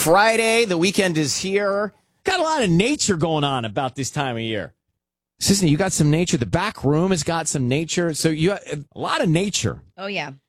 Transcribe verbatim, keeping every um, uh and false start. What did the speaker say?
Friday. The weekend is here. Got a lot of nature going on about this time of year. Sisney, you got some nature. The back room has got some nature. So you got a lot of nature. Oh, yeah.